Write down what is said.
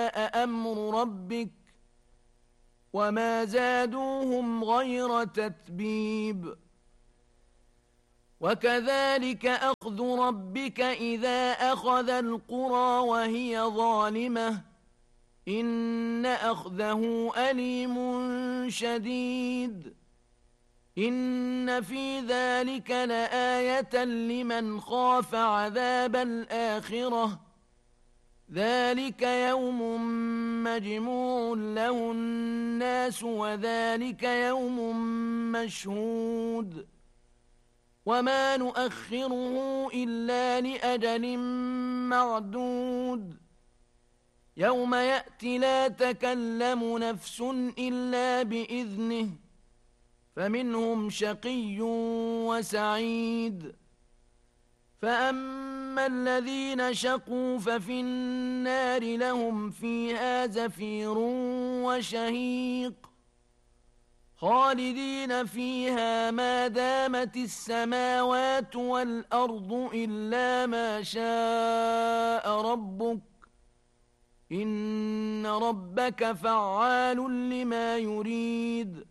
أمر ربك وما زادوهم غير تتبيب وكذلك أخذ ربك إذا أخذ القرى وهي ظالمة إن أخذه أليم شديد إن في ذلك لآية لمن خاف عذاب الآخرة ذلك يوم مجموع له الناس وذلك يوم مشهود وما نؤخره إلا لأجل معدود يوم يأتي لا تكلم نفس إلا بإذنه فمنهم شقي وسعيد فأما الذين شقوا ففي النار لهم فيها زفير وشهيق خالدين فيها ما دامت السماوات والأرض إلا ما شاء ربك إن ربك فعال لما يريد